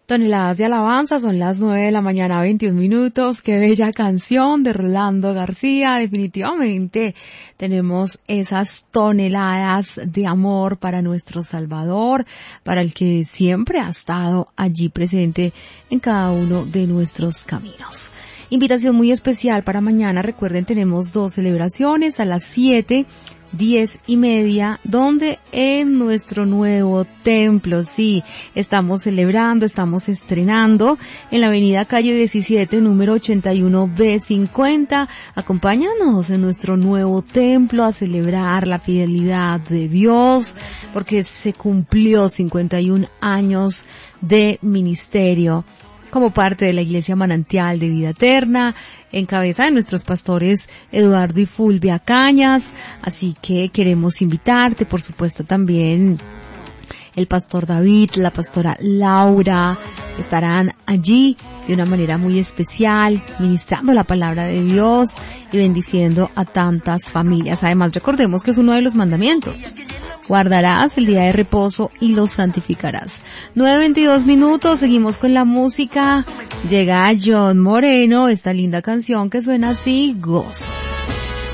Toneladas de alabanza, son las 9 de la mañana, 21 minutos. Qué bella canción de Rolando García. Definitivamente tenemos esas toneladas de amor para nuestro Salvador, para el que siempre ha estado allí presente en cada uno de nuestros caminos. Invitación muy especial para mañana. Recuerden, tenemos 2 celebraciones a las 7, 10:30, donde en nuestro nuevo templo, sí, estamos celebrando, estamos estrenando en la avenida Calle 17, número 81B50. Acompáñanos en nuestro nuevo templo a celebrar la fidelidad de Dios, porque se cumplió 51 años de ministerio como parte de la Iglesia Manantial de Vida Eterna, en cabeza de nuestros pastores Eduardo y Fulvia Cañas. Así que queremos invitarte, por supuesto también el pastor David, la pastora Laura, estarán allí de una manera muy especial, ministrando la palabra de Dios y bendiciendo a tantas familias. Además, recordemos que es uno de los mandamientos: guardarás el día de reposo y lo santificarás. 9:22 minutos, seguimos con la música. Llega John Moreno, esta linda canción que suena así: Gozo.